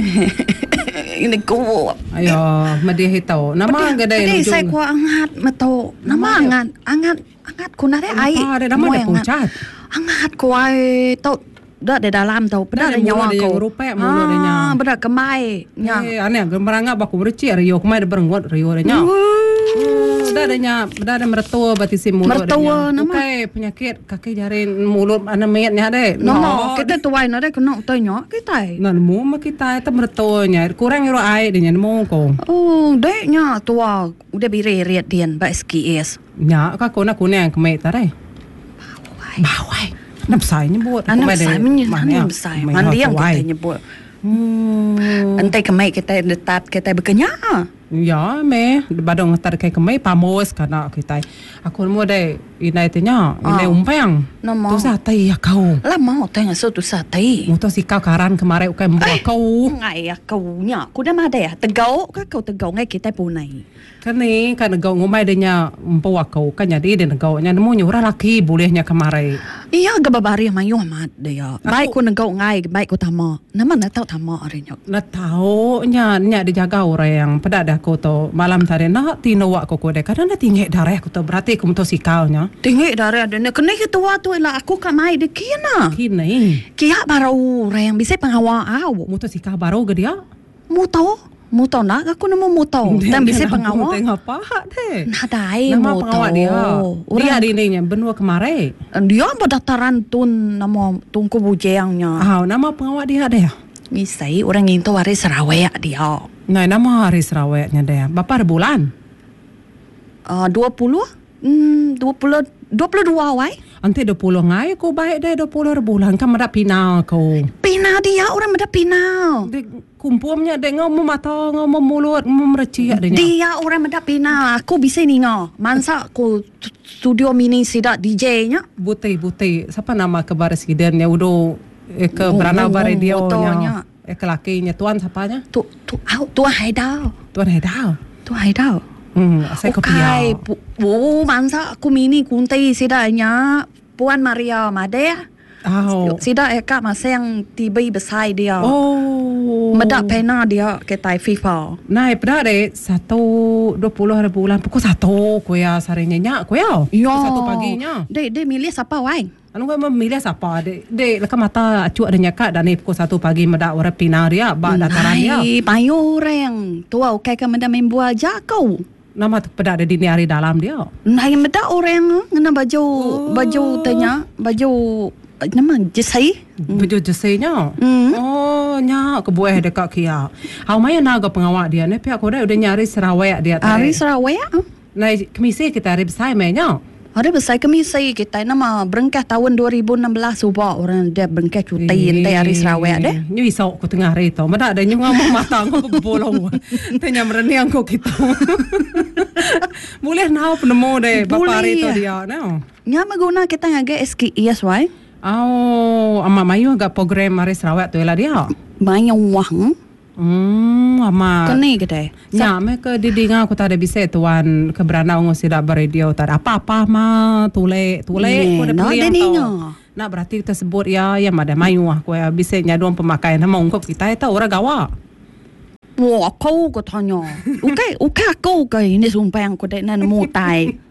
Ini ku. Ayo, madi hito. Nama gadai Pedi nujung. saya ku angat mato. Nama angat ku nare ai. Nama ada pucat. Angat ku ai tau dah di dalam tau. Pada ada nyawa ku. Rupa mulut dia. Pada kemai. Aneh gemerangga baku berci rio kemai ada berenggot rio dia. Dah ada mertua batisi mulut dia. Mertua nama. Bukai penyakit kaki jari mulut ana mayatnya ada. No, kita tuai nare kena tanya kita. Nah, mu mak kita itu mertuanya kurang iro ai dia nemu ko. Oh, deknya tua udah biri-riat dian ba SKS. Nya ka kona kuning kemai tare. Bawai. Nam sai nyebut. Nam sai. Mandi yang kita nyebut. Antai kemai kita letat kita berkenya. Ya, me badong tar kai kemai pamos kana kita. Aku mau dai inai tanya, inai umpang. Tu satai ya kau. Lah mau tanya tu satai. Muto si kau karan kemarin ukai membawa kau. Ngai ya kau nya. Aku dah ada ya. Tegau kau tegau ngai kita punai. Kan ni kan negau ngomai denya membawa kau kan jadi dia negau nya nemu nyura laki bolehnya kemarin. Iya gababari mayu amat dia. Baik ku negau ngai, baik ku tama. Nama nak tahu tama arinya. Nak tahu nya dijaga orang yang pada dah ko to malam tadi nak tino wak ko de kadang nak tinggi darah ko to berarti ko to sikau nya. Tinggi darah ada nak kena kita tu lah aku kamai de kina. Kina Kia baru orang bisa pengawa au. Muto sikau baru ke dia? Muto nak aku nama muto. Dan bisa pengawa. Tengok apa deh. Nah dai nama muto. Pengawak dia. Dia di ni nya benua kemarin. Dia berdaftaran tun nama tungku bujangnya. Nama pengawak dia ada ya? Misai orang itu waris Sarawak dia. Nah, nama hari Sarawaknya dia. Berapa bulan? 22 wai. Ante 20 ngai ko baik deh 20 bulan kan mada pinau ko. Pinau dia orang mada pinau. Kumpulnya deh ngomong mata ngomong mulut ngomong mereci adanya. Dia orang mada pinau. Aku bisa ni ngah. Mansa aku studio mini sidak DJ nya. Buti. Siapa nama kebaresidennya udah ke berana bare dia nya. Kelakinya tuan siapanya? Tuan Haidao. Tuan Haidao. Saya kopiah. Mansa aku mini kuntai sidanya Puan Maria Madea. Sida eka masa yang tiba besar dia. Medak pena dia ketai FIFA. Nah, pada deh 1.20 bulan pukul 1 kuya sarinya nya kuya. 1 paginya. Dia milih siapa wai? Anu kau memilih siapa? Dek leka mata acu adanya kak dan pukul 1 pagi medak orang pinar dia, ba dataran dia. Payu orang tua okai kan medak main buah aja kau. Nama tu pada ada di hari dalam dia. Nah, medak orang ngena baju tanya baju nama jesai. Baju jesainya. Oh, nya kebuah dekat kia. Hau maya naga pengawak dia ne pihak koda udah nyari Sarawak dia tadi. Hari Sarawak? Nah, kemisi kita hari besar mainnya. Hari besar kemisi kita nama berengkah tahun 2016 ubah orang dia berengkah cuti entai hari Sarawak deh. Ni isau ku tengah hari tu. Mana ada nyung ngomong mata aku bolong. Tanya mereni angko kita. Boleh nau penemu deh bapa hari tu dia. No. Nya maguna kita ngaga SKS wai. Ama mayu agak program hari Sarawak tu lah dia. Mayu wang. Ama. Kene gede. Ya, mereka didinga aku tak ada bisa tuan keberana ngos tidak beradio tak ada apa-apa mah tule ko ada beli tau. Nah berarti tersebut ya ada mayu aku ya bisa nyaduan pemakaian sama ungkap kita itu orang gawa. Wah, kau tanya. Ukai aku ini sumpah yang aku dah nemu tai.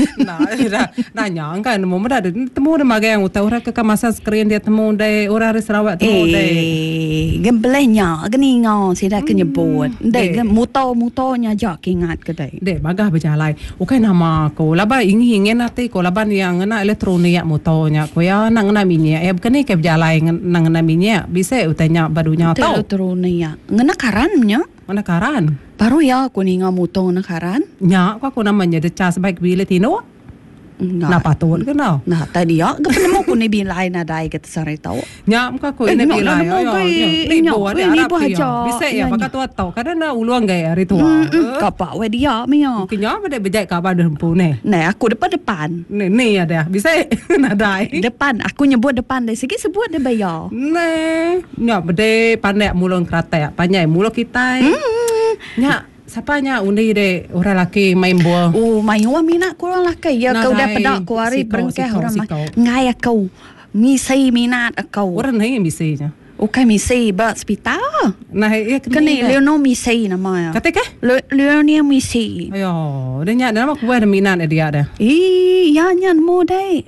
Nanya kan mau ada temu ada magai yang utah orang ke masa screen dia temu deh orang hari Sarawak temu deh gembelnya gini ngau sida kenyebut deh muto-mutonya jak ingat ke deh bagah berjalan ukai nama ko laba ingin nanti ko laban yang ngena elektronik mutonya ko ya nang ngena minyak ya bukan ni ke berjalan nang ngena minyak bisa utanya barunya tahu elektronik ngena karannya mana karan? Baru ya aku ni ngamutong na karan. Nya, ako naman niya decas baik bilit tino. Napatol ka na. Nah, tadi ya, gapon mo ko ni bilay na dai ket sari tao. Nya, ka ko ni bilay. Ribo aja. Bisa ya, baka tuwa tao kada na uluang gaya ritual. Kapa we dia miyo. Kinya bade bejai ka ba dempu ne. Nah, aku depan. Ni ada. Bisa na dai. Depan, aku nyebut depan deh. Sige sebut deh bayo. Ne, nya bade pandai mulon krate, panjai mulo kita. Nya sapanya undi de orang laki main buah. Main buah minat kurang laki. Ya kau dah pedak ku hari berengkah orang ngai kau. Misai minat kau. Orang lain misainya. Okay, misi ba hospital. Nah, iya kini Leono misi nama ya. Kata ke? Leono misi. Ayo, dia nama kuah ada minat dia ada. Iya, nyanmu deh.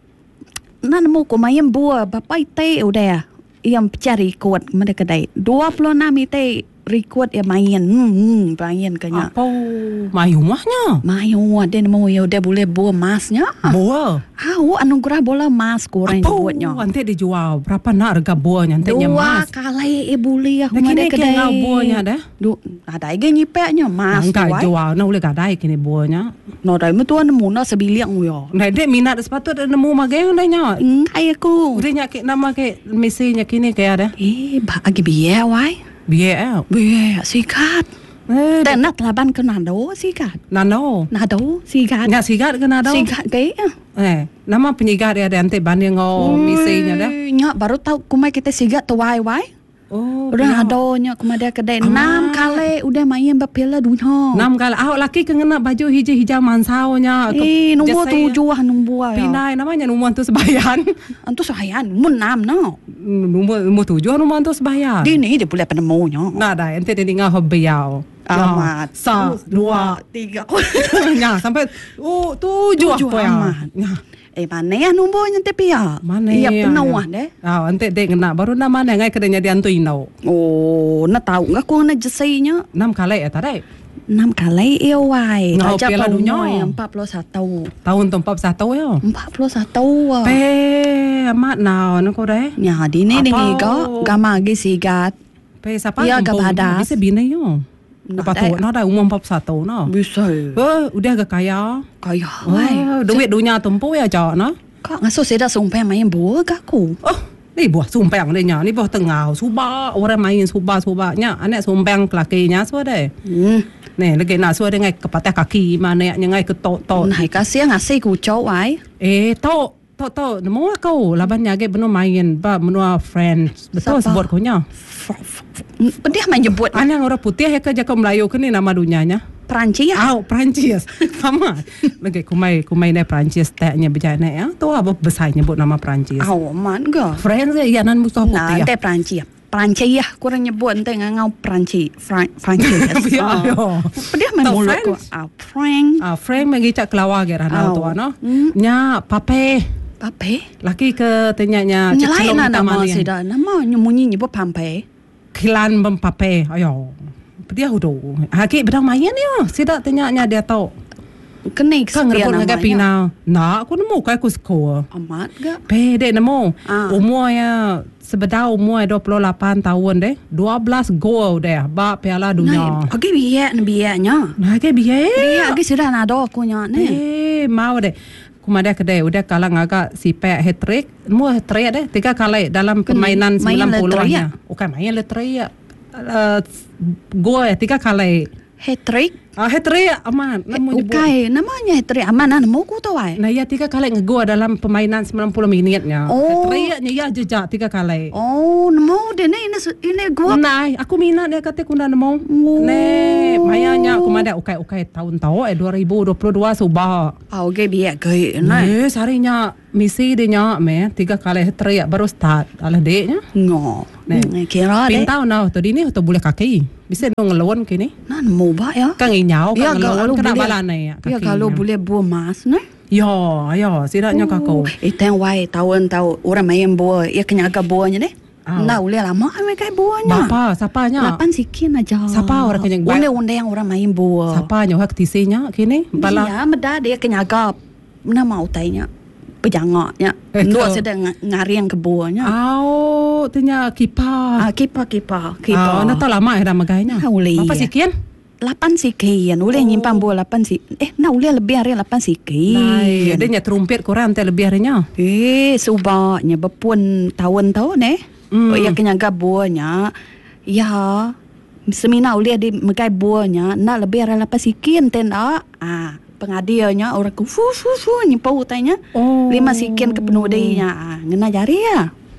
Nanamu ko mayam buah bapai te udah. Yang cari kuat mereka deh. 26 ite record ya main main kanya apa mayumahnya mayu ada mau ya udah boleh buah masnya buah anugerah bola mas kurang buatnya nanti dijual berapa nak harga buahnya nantinya mas 2 kali buli ya kini kena buahnya dah ada lagi nyipeknya mas enggak jual nak boleh gadai kini buahnya no dai metuan nemu na sebiliang yo nah dek minat sepatu ada nemu magayang dah nya kayak aku udah nyak nama ke misinya kini kayak ada bagi biaya wai biaya sikat dan nak laban ke nado sikat nado sikat nggak sikat ke nado sikat kayak nama penyikat ya ada ante banding misinya dah nyak baru tahu kumai kita sikat tu wai udah adonya kumada kedai 6 kali udah main bapela dunya 6 kali laki kena baju hijau mansaunya nombor 7 nombor ya pinai namanya nombor tu sebayan nombor 6 no nombor 7 nombor tu sebayan ini dia boleh penemunya nah dah ente dia dengar hobiau amat 1 2 3 ya sampai 7 amat mana ya nombornya tapi ya mana ya penuh deh ante dek kena baru nama mana ngai kedenya diantu inau na tahu nggak kau na jesainya 6 kali ya tadi 6 kali wai aja Piala Dunia 41 tahun 41 ya 41 pe amat naon ko deh ya di ni dengi ko gama gi sigat pe siapa ya gabadas bisa bina yo apa tu no dah umur 41 no bisa udah agak kaya wai duit dunia tumpu ya cak no kok ngaso seda sumpah main buah kaku ni buah sumpang dia nya ni buah tengah subah orang main subahnya anak sumpang lakinya so deh nih lagi nak so dengan kepatah kaki mana yang ngai ketok nah kasih ngasih ku cowok wai Tahu nemu kau laban nyage benar main menua friends betul sebut kau nya dia main jemput anak orang putih ya kerja kau Melayu ke ni nama dunianya Perancis Perancis sama lagi kumai ni Perancis teknya berjana ya tu apa besar nyebut nama Perancis man ke friends ya nan musuh putih nah ente Perancis ya kurang nyebut ente ngau Perancis dia main mulut ko Frank magi cak kelawar gerah tu no nya pape laki ke tenyanya nyelain nama sida nama nyemunyi nyebut pampe kilan pape ayo dia udah haki bedang main ya sida tenyanya dia tahu kenik kan ngerebut ngagak pinau nak aku nemu kayak aku sekolah amat gak pede nemu umurnya sebedau umur 28 tahun deh 12 gol deh ba Piala Dunia agi biaya-nya agi biaya agi sudah nado aku nya mau deh kumada kedai udah kalah ngagak sipek hat-trick mu hat-trick deh 3 kali dalam permainan 90-nya main letria gol 3 kali hat-trick aman namanya hat-trick aman mau ku tahu nah ya 3 kali ngegol dalam permainan 90 menitnya hat-tricknya ya jejak 3 kali nemu deh ini gua nah aku minat dia kata kunda nemu nih mayanya aku mada ukai tahun-tahun 2022 subah biak gay sarinya misi dia nya 3 kali hat-trick baru start ala deknya kira deh pintau nah tu dini tu boleh kaki bisa ngelon kini nah nemu ba ya kan inyau kan ngelon kena balana ya kalau boleh buah mas nah sidaknya kakau yang wai tahun orang main buah ya kenyaga buahnya deh nah boleh lama mereka buahnya bapa siapanya 8 sikin aja siapa orang kenyang onde yang orang main buah siapanya hak tisinya kini bala ya meda dia kenyaga nama utainya pejangaknya dua sedang ngariang ke buahnya tanya kipa nak tahu lama dah magainya apa sikian 8 sikian boleh nyimpan buah 8 sikian nah boleh lebih hari 8 sikian dia nya terumpet kurang teh lebih harinya subahnya bepun tahun-tahun ya kenyaga buahnya ya semina boleh di megai buahnya nak lebih hari 8 sikian tenda pengadianya orang ku nyimpau utainya 5 sikian ke penuh dehnya ngena jari ya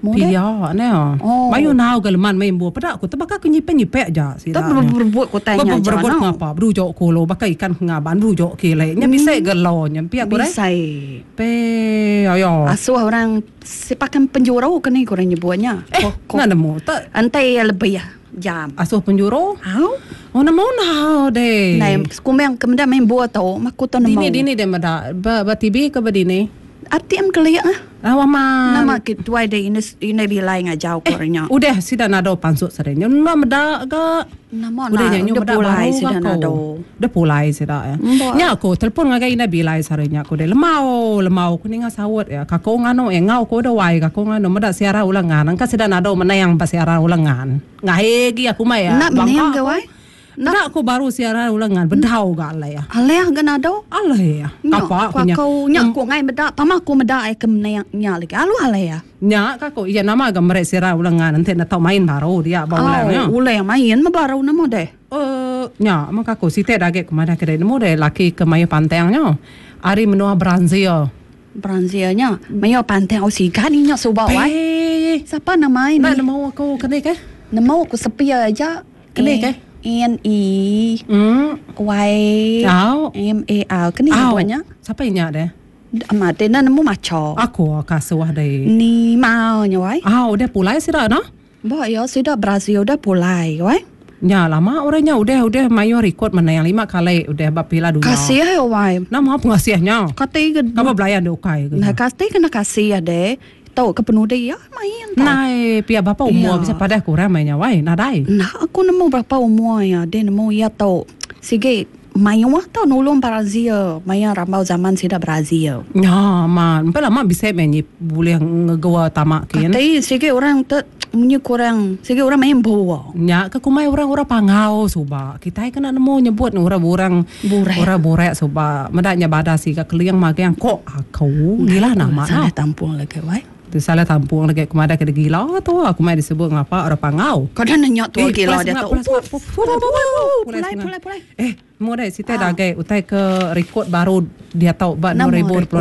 Pia ne. Mayu nau galeman main buah pada aku tebak aku nyipek aja sida. Berbuat ko tanya aja. Berbuat ngapa? Berujok kolo bakai ikan ngaban berujok kile. Nya bisa gelo nya pia ko Bisa. Pe ayo. Asuh orang sepakan penjuru kan ni korang nyebutnya. Nak nemu tak? Antai lebih ya. Jam. Asuh penjuru? Hau? Oh namo nau deh. Nah, kumeng kemudian main buah tau, mak tu namo. Dini deh mada. Ba TV ke ba dini? Arti am keliak ah. Awaman. Nama ketua de ini bilai ngajau korangnya. Udah sida nado pansut serenya. Nama dah ga. Nama Udah nyanyi dah pulai sida nado. Dah pulai sida ya. Nya aku telefon ngagai ina bilai serenya aku de lemau ku ninga sawat ya. Kako ngano ngau ko dah wai kako ngano mada siara ulangan. Angka sida nado menayang pas siara ulangan. Ngahegi aku mah ya. Nak menayang ke wai? Nak aku baru siara ulangan bedau ga alai ya. Alai ganado? Alai ya. Apa punya? Kau nyak ko ngai beda, tama ko meda ai ke menayang nya lagi. Alu alai ya. Nya kako iya nama ga mere siara ulangan nanti na tau main baru dia bawa ulai main ma baru namo deh. Nya maka aku site dage kemana kedai namo deh laki ke mayu pantengnya. Ari menua Brazil. Brazilnya mayu panteng au sigani nya suba wai. Siapa nama ini? Nama aku kedai ke? Nama aku sepi aja. Kedai ke? NE YMAL kan ni buatnya. Siapa inya deh? Amate na nemu macho. Aku kasuah deh. Ni mau nya wai. Udah pulai sida no? Ba ya sida Brazil udah pulai wai. Nya lama orangnya udah mayo record mana yang 5 kali udah bapila dunia. Kasih ya wai. Nama apa ngasihnya? Kata apa belayan de ukai. Nah kasih kena kasih ya deh. Tahu ke penuh dia main tak. Nah, pia berapa umur bisa pada kurang mainnya wai, nadai. Nah, aku nemu berapa umur ya, dia nemu ya tahu. Sige, main wah tahu nolong Brazil, main rambau zaman sida Brazil. Ya, man, lama bisa main boleh ngegawa tamak kian. Tapi sige orang tu punya kurang, sige orang main bawa. Ya, ke kumai orang pangau suba. Kita kena nemu nyebut orang burek suba. Medaknya badasi ke keliang magang kok aku gila nama. Salah tampung lagi wai. Salah tampung lagi kemada ke gila tu aku mai disebut ngapa orang pangau. Kau dah nanya tu gila dia tu. Pulai. Mau deh sita dagai utai ke record baru dia tahu bat 2026.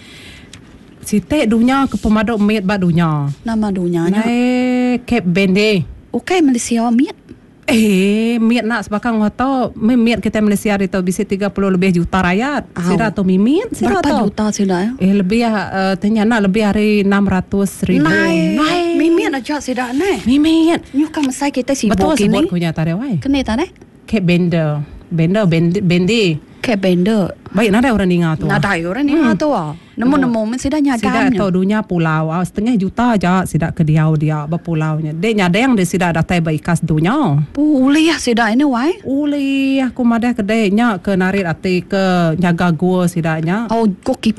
Sita dunia ke pemadok miet bat dunia. Nama dunianya. Cape Bende. Okay Malaysia miet. Miet nak sebakang hoto miet kita Malaysia itu bisa 30 lebih juta rakyat. Sida tu miet sida berapa juta sida ya? Lebih ternyata lebih hari 600,000. Miet aja sida ne. Miet. Nyuka masai kita sibuk ini. Betul sebut kunya tadi wai. Kene tadi? Cape Bende. Cape Bende. Baik nada orang dengar tu. Nada orang dengar tu. Nemu sida nyagan. Sida tahu dunia pulau 1,5 juta aja sida ke dia berpulaunya. Dia nyadeng dia sida datai baikas dunia. Uli ya sida ini wai. Uli aku madah kedai nya ke narit ati ke nyaga gua sidanya. Oh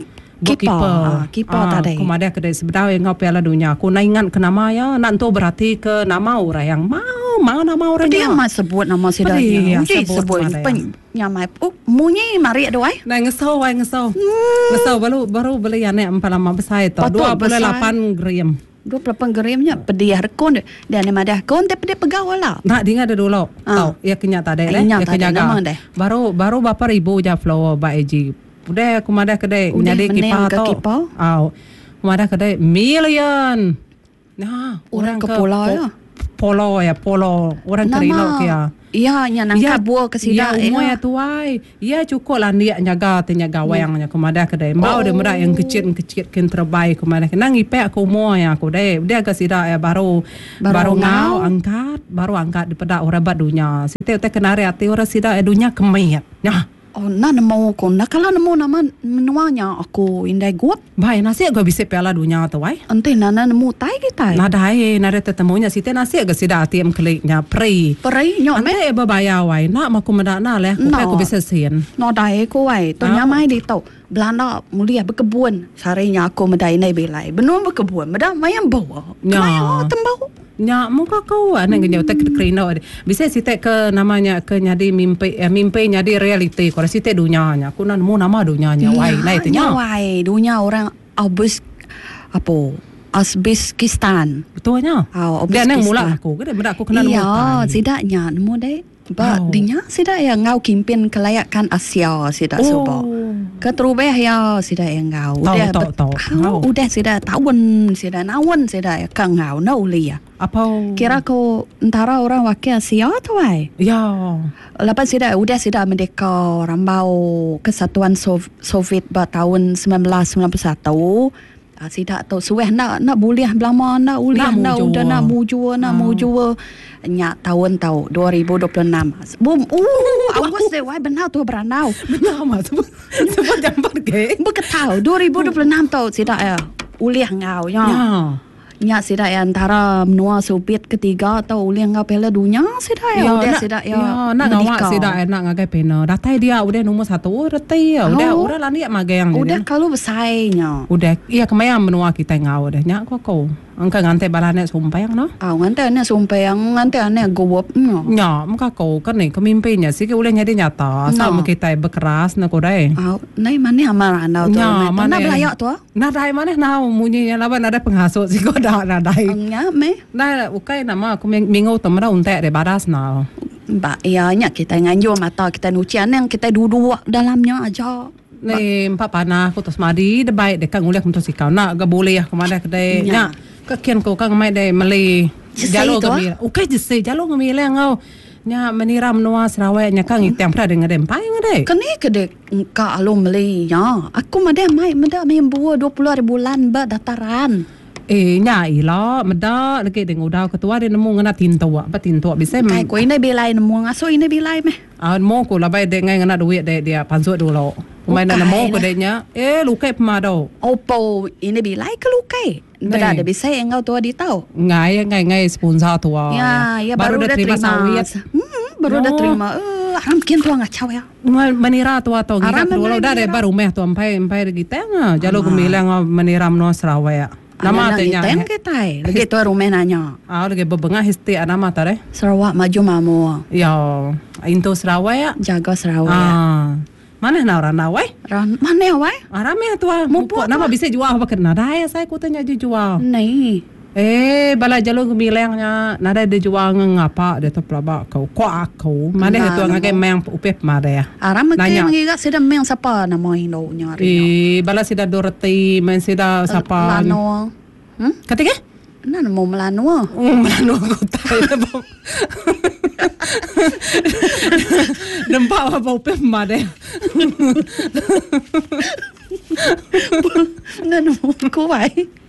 Kipa tadi. Aku madah kedai sebenarnya ngau piala dunia. Aku nak ingat ke nama ya. Nak tu berarti ke nama orang yang mau nama orang dia. Dia mah sebut nama sidanya. Sebut nyamai. Munyi mari ada wai. Nah ngesau. Ngesau baru beli yang ni 4 lama besar itu. 28 gram. 28 gramnya pediah rekon dan ni madah kon tapi dia pegawai lah. Nak dengar ada dulu. Tahu ya kenyataan deh. Ya kenyaga. Baru berapa ribu je flower ba eji. Udah aku madah kedai nyadi kipa tau. Madah kedai million. Nah, orang ke polo orang kerino kia. Iya, nya nangka buah ke sida. Ya, umur ya tuai. Ya cukup lah dia nyaga wayangnya aku madah kedai. Mau dia merak yang kecil kan terbaik aku madah. Nang ipek aku umur ya aku deh. Dia ke sida ya baru ngau angkat di pedak orang bat dunia. Sita utai kenari hati orang sida dunia kemayat. Nah. Oh, nemu ko. Kalau nemu nama menuanya aku indai guap. Baik, nasi aku bisa piala dunia tu, wai. Ante nemu tai kita. Nada tetemunya site nasi aku sida ATM kliknya Prei nyo me. Ante babaya wai. Nak maku meda na leh. Aku bisa sien. Dai ko wai. Tu nyamai di tau. Belanda mulia berkebun. Sarinya aku meda inai belai. Benua berkebun. Meda mayam bawa. Mayam tembau. Nya muka kau anak genya utak kerino bisa site ke namanya ke nyadi mimpi nyadi reality kalau site dunianya aku nemu nama dunianya wai nah itu nya wai dunia orang Uzbekistan betulnya dia nang mula aku kenal iya sidaknya nemu deh dinya sidak ya ngau kimpin kelayakan Asia sidak subo Keterubah ya sida engau. Udah sida tahun sida nawan sida kengau na ulia. Apa? Kira ko antara orang wakil siapa tu ai? Ya. Lepas sida merdeka Rambau Kesatuan Soviet tahun 1991. Sida tahu sueh nak boleh belama nak uliah nak udah nak mujua nyak tahun 2026. Awas deh wai benar tu beranau. Benar mah sebut jambar ke? Bukan tahu 2026 tahu sida uliah ngau ya. Nya sida antara menua Soviet ketiga atau uliah ngau Piala Dunia sida udah sida nak ngawak sida nak ngagai pena datai dia udah nomor 1 datai udah lani magai yang udah kalau besainya udah iya kemayang menua kita ngau dah nyak kok angka ngante balane sumpayang no ngante ane sumpayang ngante ane gowop nya muka kau kan nih kemimpinnya sih udah nyari nyata sama kita berkeras nak kodai nai mana amar anau tu mana belayak tu nah dai mana nau munyinya laban ada penghasut sih kau dah dai nya me nah ukai nama aku minggu temera untek de baras nau ya nya kita nganjur mata kita nucian yang kita duduk dalamnya aja ni empat panah aku terus madi de baik dekat nguliah untuk sikau nak gak boleh ya kemana kedai nya kekian kau kan mai de meli jalo gemila ukai jese jalo gemila ngau nya meniram noa Sarawak nya kan itiang pra dengan dem pai ngade kene kede ka alo meli ya aku made mai membuat 20 bulan ba dataran nya ilo meda lagi dengan udau ketua dia nemu ngana tinto bisa kai ko ini bilai nemu ngaso ini bilai meh mo ko labai de ngai ngana duit de dia pansut dulu Umay na namo ko de nya lukai pemado opo ini bilai ke lukai beda de bisa engau tua di tahu ngai sponsor tua ya baru dah terima sawit baru dah terima haram kian tua ngacau ya menira tua to ngira dulu dah de baru meh tu ampai kita nga jalo gumilang meniram no Sarawak nama tanya tem kita lagi tu rumenanya lagi bebengah histi nama tare Sarawak maju mamu ya into Sarawak jaga Sarawak mana na orang nawai mana wai arame tua mupo nama bisa jual apa kena daya saya ku tanya jual nei bala jalo gumilangnya nada de jual ngapa de to praba kau kau mana itu ngagai meng upep mada ya aram ke ngiga sida meng sapa nama ino nyari bala sida dorati men sida sapa lano ketiga na mo melano ko tayo nampak apa upep mada na mo ko wai